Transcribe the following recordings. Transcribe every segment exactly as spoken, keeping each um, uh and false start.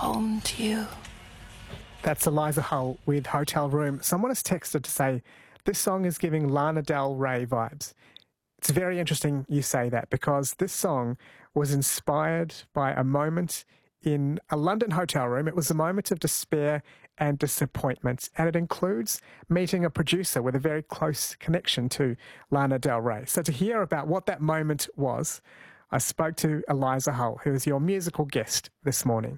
home to you. That's Eliza Hull with Hotel Room. Someone has texted to say this song is giving Lana Del Rey vibes. It's very interesting you say that because this song was inspired by a moment in a London hotel room. It was a moment of despair and disappointment, and it includes meeting a producer with a very close connection to Lana Del Rey. So to hear about what that moment was, I spoke to Eliza Hull, who is your musical guest this morning.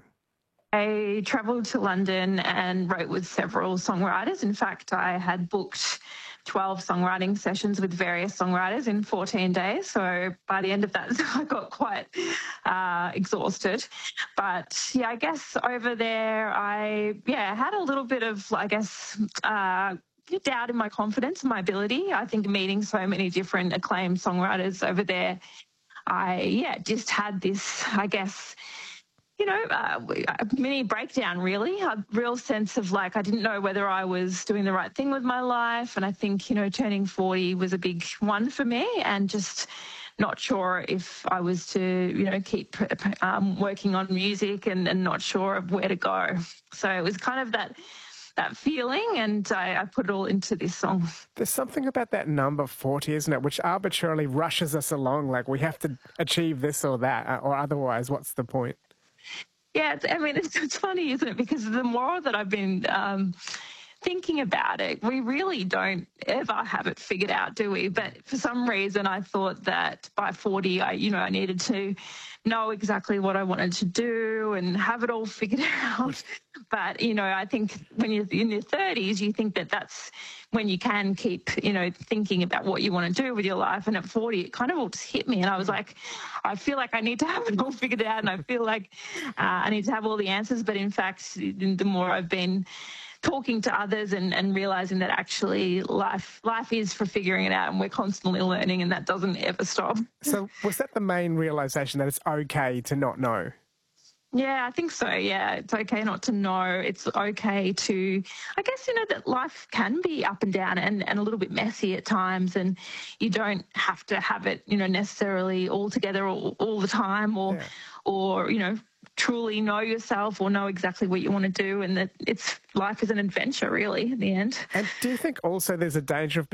I travelled to London and wrote with several songwriters. In fact, I had booked twelve songwriting sessions with various songwriters in fourteen days. So by the end of that, I got quite uh, exhausted. But yeah, I guess over there, I yeah had a little bit of, I guess, uh, doubt in my confidence and my ability. I think meeting so many different acclaimed songwriters over there, I yeah just had this, I guess, you know, uh, a mini breakdown, really, a real sense of like I didn't know whether I was doing the right thing with my life. And I think, you know, turning forty was a big one for me, and just not sure if I was to, you know, keep um, working on music and, and not sure of where to go. So it was kind of that that feeling, and I, I put it all into this song. There's something about that number forty, isn't it, which arbitrarily rushes us along, like we have to achieve this or that, or otherwise what's the point? Yeah, it's, I mean, it's, it's funny, isn't it? Because the more that I've been um, thinking about it, we really don't ever have it figured out, do we? But for some reason, I thought that by forty, I, you know, I needed to know exactly what I wanted to do and have it all figured out. But, you know, I think when you're in your thirties, you think that that's when you can keep, you know, thinking about what you want to do with your life. And at forty, it kind of all just hit me. And I was like, I feel like I need to have it all figured out. And I feel like uh, I need to have all the answers. But in fact, the more I've been talking to others and, and realising that actually life life is for figuring it out, and we're constantly learning, and that doesn't ever stop. So was that the main realisation, that it's okay to not know? Yeah, I think so. Yeah, it's okay not to know. It's okay to, I guess, you know, that life can be up and down and, and a little bit messy at times, and you don't have to have it, you know, necessarily all together all, all the time, or, yeah. or, you know, truly know yourself or know exactly what you want to do, and that it's life is an adventure, really, in the end. And do you think also there's a danger of